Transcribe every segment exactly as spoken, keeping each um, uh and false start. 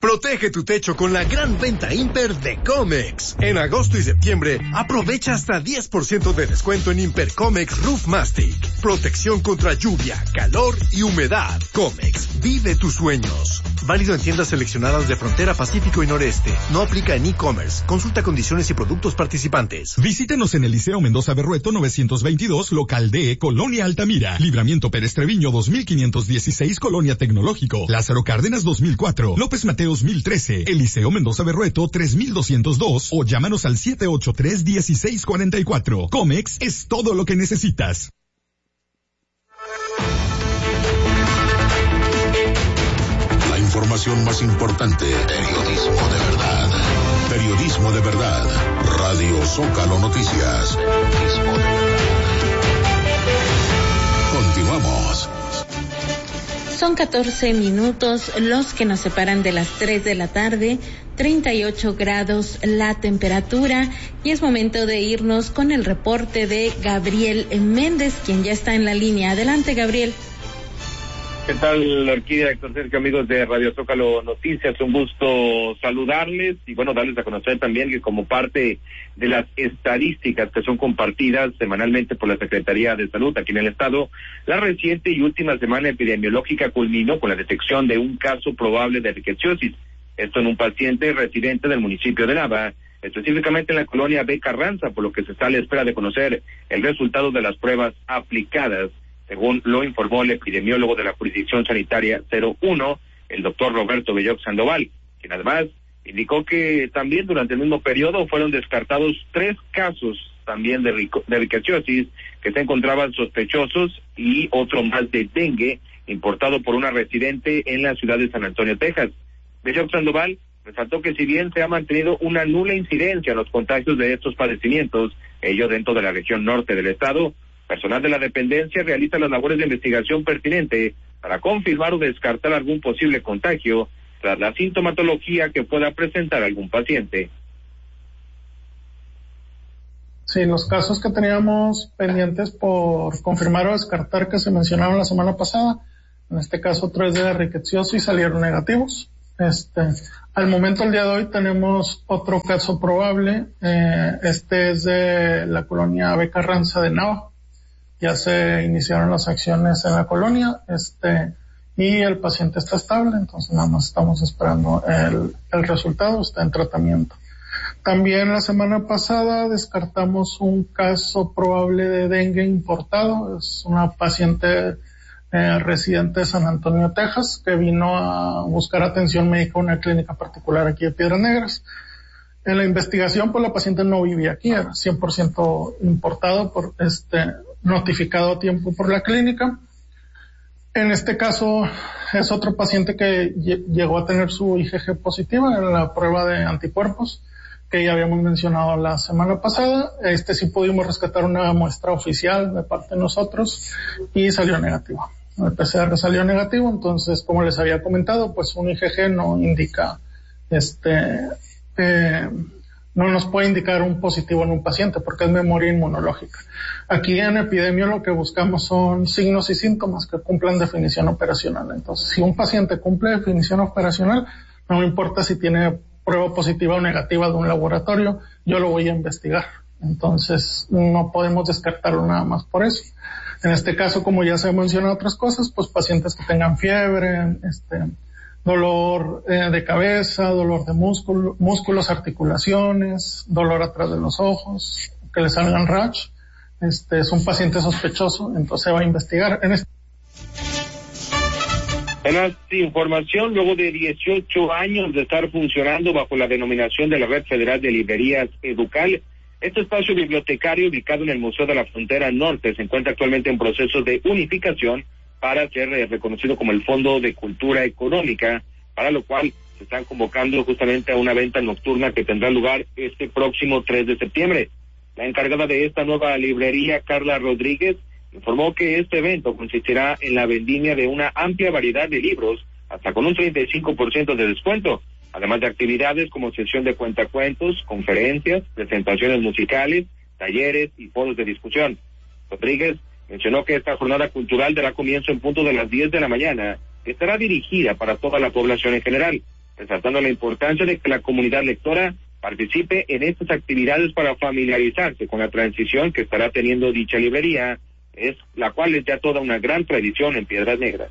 Protege tu techo con la gran venta Imper de Comex. En agosto y septiembre, aprovecha hasta diez por ciento de descuento en Imper Comex Roof Mastic. Protección contra lluvia, calor y humedad. Comex, vive tus sueños. Válido en tiendas seleccionadas de Frontera Pacífico y Noreste. No aplica en e-commerce. Consulta condiciones y productos participantes. Visítenos en el Liceo Mendoza Berrueto novecientos veintidós, local D, Colonia Altamira. Libramiento Pérez Treviño dos mil quinientos dieciséis, Colonia Tecnológico. Lázaro Cárdenas dos mil cuatro. López Mateo dos mil trece, Eliseo Mendoza Berrueto tres mil doscientos dos o llámanos al siete ocho tres, uno seis cuatro cuatro. Comex es todo lo que necesitas. La información más importante, periodismo de verdad. Periodismo de verdad. Radio Zócalo Noticias. Periodismo de verdad. Continuamos. Son catorce minutos los que nos separan de las tres de la tarde, treinta y ocho grados la temperatura, y es momento de irnos con el reporte de Gabriel Méndez, quien ya está en la línea. Adelante, Gabriel. ¿Qué tal, Orquídea, Héctor Sergio, amigos de Radio Zócalo Noticias? Un gusto saludarles y, bueno, darles a conocer también que como parte de las estadísticas que son compartidas semanalmente por la Secretaría de Salud aquí en el Estado, la reciente y última semana epidemiológica culminó con la detección de un caso probable de riqueciosis. Esto en un paciente residente del municipio de Nava, específicamente en la colonia B. Carranza, por lo que se está a la espera de conocer el resultado de las pruebas aplicadas, según lo informó el epidemiólogo de la jurisdicción sanitaria cero uno, el doctor Roberto Belloc Sandoval, quien además indicó que también durante el mismo periodo fueron descartados tres casos también de, rico, de riqueciosis que se encontraban sospechosos y otro más de dengue importado por una residente en la ciudad de San Antonio, Texas. Belloc Sandoval resaltó que si bien se ha mantenido una nula incidencia en los contagios de estos padecimientos, ello dentro de la región norte del estado, personal de la dependencia realiza las labores de investigación pertinente para confirmar o descartar algún posible contagio tras la sintomatología que pueda presentar algún paciente. Sí, los casos que teníamos pendientes por confirmar o descartar que se mencionaron la semana pasada, en este caso tres de riqueciosis salieron negativos. Este, al momento, el día de hoy, tenemos otro caso probable. Eh, este es de la colonia B. Carranza de Nava. Ya se iniciaron las acciones en la colonia, este, y el paciente está estable, entonces nada más estamos esperando el, el resultado, está en tratamiento. También la semana pasada descartamos un caso probable de dengue importado, es una paciente eh, residente de San Antonio, Texas, que vino a buscar atención médica en una clínica particular aquí de Piedras Negras. En la investigación, pues la paciente no vivía aquí, era cien por ciento importado por este, notificado a tiempo por la clínica. En este caso es otro paciente que llegó a tener su I G G positiva en la prueba de anticuerpos que ya habíamos mencionado la semana pasada. Este sí pudimos rescatar una muestra oficial de parte de nosotros y salió negativo. El P C R salió negativo, entonces, como les había comentado, pues un I G G no indica este eh, no nos puede indicar un positivo en un paciente porque es memoria inmunológica. Aquí en epidemia lo que buscamos son signos y síntomas que cumplan definición operacional. Entonces, si un paciente cumple definición operacional, no me importa si tiene prueba positiva o negativa de un laboratorio, yo lo voy a investigar. Entonces, no podemos descartarlo nada más por eso. En este caso, como ya se mencionan otras cosas, pues pacientes que tengan fiebre, este, dolor eh, de cabeza, dolor de músculo, músculos, articulaciones, dolor atrás de los ojos, que le salgan rash, este es un paciente sospechoso, entonces se va a investigar. En este... En esta información, luego de dieciocho años de estar funcionando bajo la denominación de la Red Federal de Librerías Educal, este espacio bibliotecario ubicado en el Museo de la Frontera Norte se encuentra actualmente en proceso de unificación para ser eh, reconocido como el Fondo de Cultura Económica, para lo cual se están convocando justamente a una venta nocturna que tendrá lugar este próximo tres de septiembre. La encargada de esta nueva librería, Carla Rodríguez, informó que este evento consistirá en la vendimia de una amplia variedad de libros, hasta con un treinta y cinco por ciento de descuento, además de actividades como sesión de cuentacuentos, conferencias, presentaciones musicales, talleres y foros de discusión. Rodríguez mencionó que esta jornada cultural dará comienzo en punto de las diez de la mañana, que estará dirigida para toda la población en general. resaltando la importancia de que la comunidad lectora participe en estas actividades para familiarizarse con la transición que estará teniendo dicha librería, es la cual es ya toda una gran tradición en Piedras Negras.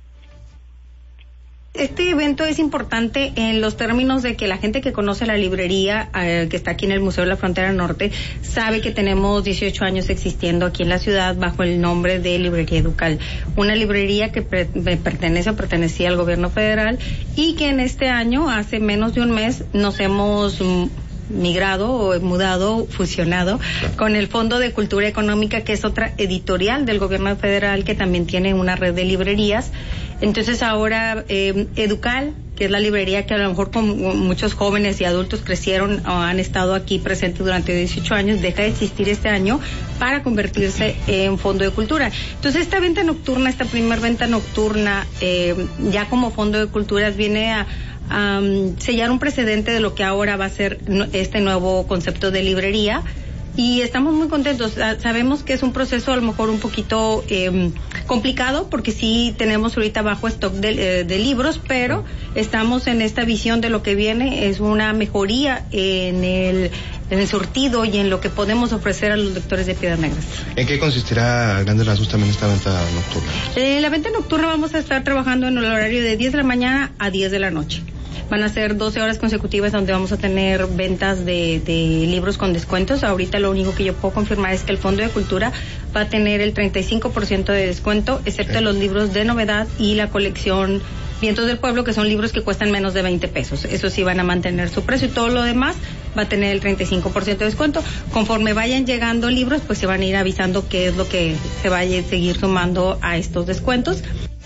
Este evento es importante en los términos de que la gente que conoce la librería, eh, que está aquí en el Museo de la Frontera Norte, sabe que tenemos dieciocho años existiendo aquí en la ciudad bajo el nombre de Librería Educal. Una librería que pre- pertenece o pertenecía al gobierno federal y que en este año, hace menos de un mes, nos hemos mm, migrado o mudado, fusionado con el Fondo de Cultura Económica, que es otra editorial del gobierno federal que también tiene una red de librerías. Entonces ahora eh, Educal, que es la librería que a lo mejor con muchos jóvenes y adultos crecieron o han estado aquí presentes durante dieciocho años, deja de existir este año para convertirse en Fondo de Cultura. Entonces esta venta nocturna, esta primer venta nocturna, eh, ya como Fondo de Culturas viene a Um, sellar un precedente de lo que ahora va a ser este nuevo concepto de librería, y estamos muy contentos. Sabemos que es un proceso a lo mejor un poquito eh, complicado, porque sí tenemos ahorita bajo stock de, eh, de libros, pero estamos en esta visión de lo que viene, es una mejoría en el en el surtido y en lo que podemos ofrecer a los lectores de Piedras Negras. ¿En qué consistirá a grandes rasgos también esta venta nocturna? Eh, la venta nocturna vamos a estar trabajando en el horario de diez de la mañana a diez de la noche. Van a ser doce horas consecutivas donde vamos a tener ventas de, de libros con descuentos. Ahorita lo único que yo puedo confirmar es que el Fondo de Cultura va a tener el treinta y cinco por ciento de descuento, excepto los libros de novedad y la colección Vientos del Pueblo, que son libros que cuestan menos de veinte pesos. Eso sí van a mantener su precio, y todo lo demás va a tener el treinta y cinco por ciento de descuento. Conforme vayan llegando libros, pues se van a ir avisando qué es lo que se vaya a seguir sumando a estos descuentos.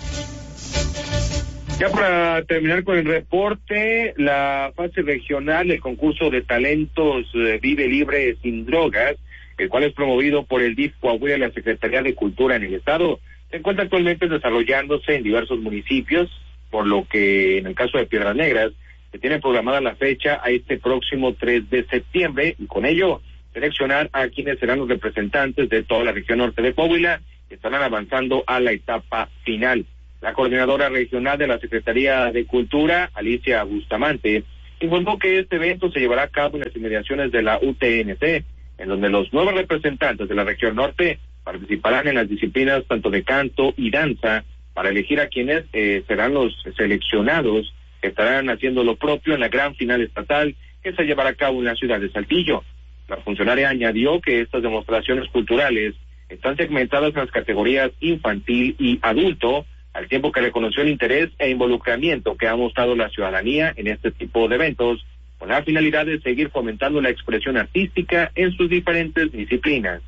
Ya para terminar con el reporte, la fase regional del concurso de talentos eh, Vive Libre Sin Drogas, el cual es promovido por el D I F Coahuila y la Secretaría de Cultura en el Estado, se encuentra actualmente desarrollándose en diversos municipios, por lo que en el caso de Piedras Negras se tiene programada la fecha a este próximo tres de septiembre, y con ello seleccionar a quienes serán los representantes de toda la región norte de Coahuila, que estarán avanzando a la etapa final. La coordinadora regional de la Secretaría de Cultura, Alicia Bustamante, informó que este evento se llevará a cabo en las inmediaciones de la U T N C, en donde los nuevos representantes de la región norte participarán en las disciplinas tanto de canto y danza, para elegir a quienes eh, serán los seleccionados que estarán haciendo lo propio en la gran final estatal que se llevará a cabo en la ciudad de Saltillo. La funcionaria añadió que estas demostraciones culturales están segmentadas en las categorías infantil y adulto, al tiempo que reconoció el interés e involucramiento que ha mostrado la ciudadanía en este tipo de eventos, con la finalidad de seguir fomentando la expresión artística en sus diferentes disciplinas.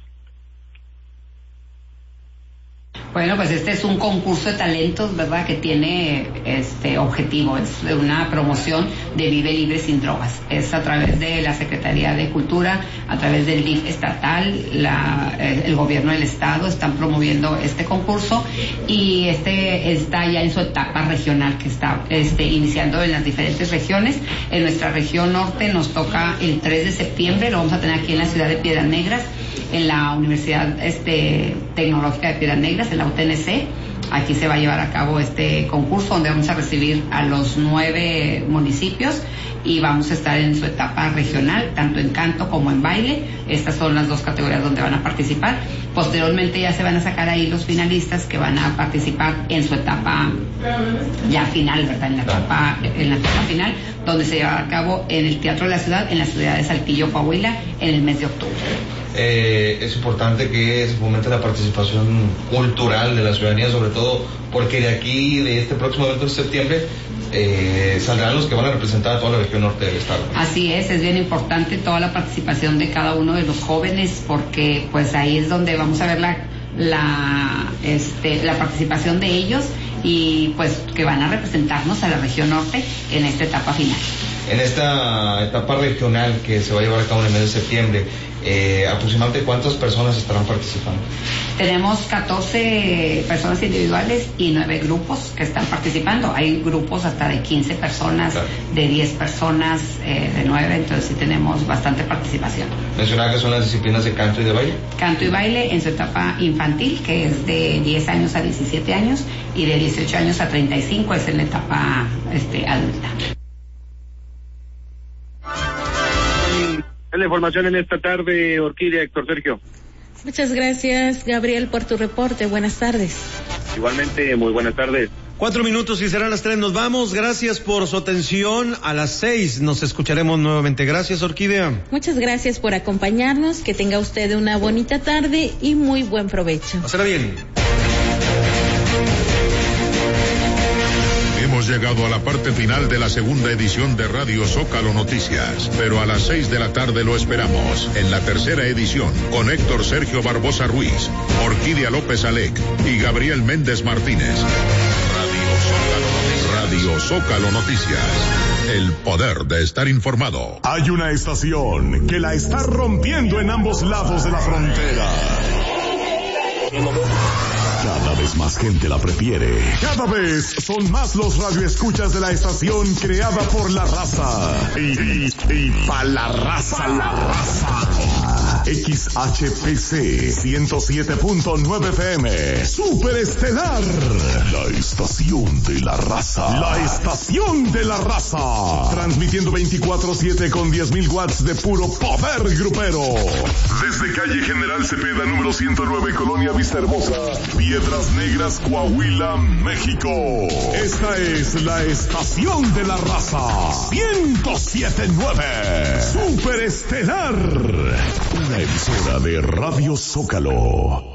Bueno, pues este es un concurso de talentos, ¿verdad?, que tiene este objetivo, es una promoción de Vive Libre Sin Drogas. Es a través de la Secretaría de Cultura, a través del D I F estatal, la, el gobierno del estado están promoviendo este concurso, y este está ya en su etapa regional, que está este, iniciando en las diferentes regiones. En nuestra región norte nos toca el tres de septiembre, lo vamos a tener aquí en la ciudad de Piedras Negras, en la Universidad este, Tecnológica de Piedras Negras, en la U T N C. Aquí se va a llevar a cabo este concurso, donde vamos a recibir a los nueve municipios y vamos a estar en su etapa regional, tanto en canto como en baile. Estas son las dos categorías donde van a participar. Posteriormente ya se van a sacar ahí los finalistas que van a participar en su etapa ya final, ¿verdad? En la etapa, en la etapa final, donde se llevará a cabo en el Teatro de la Ciudad, en la ciudad de Saltillo, Coahuila, en el mes de octubre. Eh, es importante que se fomente la participación cultural de la ciudadanía, sobre todo porque de aquí, de este próximo evento de septiembre, eh, saldrán los que van a representar a toda la región norte del estado. Así es, es bien importante toda la participación de cada uno de los jóvenes, porque pues ahí es donde vamos a ver la la este la participación de ellos, y pues que van a representarnos a la región norte en esta etapa final. En esta etapa regional que se va a llevar a cabo en el mes de septiembre, eh, aproximadamente ¿cuántas personas estarán participando? Tenemos catorce personas individuales y nueve grupos que están participando. Hay grupos hasta de quince personas, claro, de diez personas, eh, de nueve, entonces sí tenemos bastante participación. ¿Mencionaba que son las disciplinas de canto y de baile? Canto y baile en su etapa infantil, que es de diez años a diecisiete años, y de dieciocho años a treinta y cinco es en la etapa este, adulta. la información en esta tarde, Orquídea, Héctor Sergio. Muchas gracias, Gabriel, por tu reporte. Buenas tardes. Igualmente, muy buenas tardes. Cuatro minutos y serán las tres. Nos vamos. Gracias por su atención. A las seis nos escucharemos nuevamente. Gracias, Orquídea. Muchas gracias por acompañarnos. Que tenga usted una bonita tarde y muy buen provecho. Pásala bien. Hemos llegado a la parte final de la segunda edición de Radio Zócalo Noticias, pero a las seis de la tarde lo esperamos en la tercera edición con Héctor Sergio Barbosa Ruiz, Orquídea López Alec y Gabriel Méndez Martínez. Radio Zócalo Noticias. Radio Zócalo Noticias. El poder de estar informado. Hay una estación que la está rompiendo en ambos lados de la frontera. Cada vez más gente la prefiere. Cada vez son más los radioescuchas de la estación creada por la raza. Y, y, y pa' la raza. Pa la raza. X H P C ciento siete punto nueve F M. Superestelar. La estación de la raza. La estación de la raza. Transmitiendo veinticuatro siete con diez mil watts de puro poder grupero. Desde calle General Cepeda, número ciento nueve, Colonia Vista Hermosa, Piedras Negras, Coahuila, México. Esta es la estación de la raza. ciento siete punto nueve. Superestelar. Una emisora de Radio Zócalo.